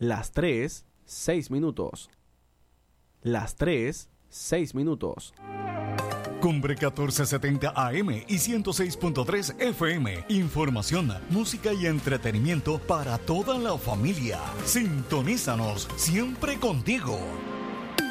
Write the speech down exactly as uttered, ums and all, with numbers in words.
Las tres, seis minutos. Las tres, seis minutos. Cumbre catorce setenta A M y ciento seis punto tres F M. Información, música y entretenimiento para toda la familia. Sintonízanos, siempre contigo.